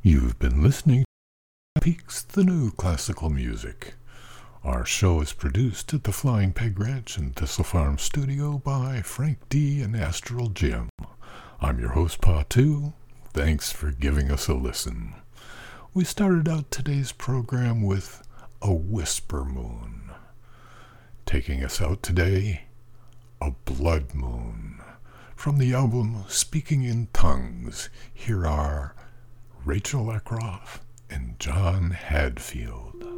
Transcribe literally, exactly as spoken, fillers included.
You've been listening to Peaks, the new classical music. Our show is produced at the Flying Peg Ranch and Thistle Farm Studio by Frank D. and Astral Jim. I'm your host, Pa two. Thanks for giving us a listen. We started out today's program with A Whisper Moon. Taking us out today, A Blood Moon. From the album Speaking in Tongues, here are Rachel Ackroff and John Hadfield.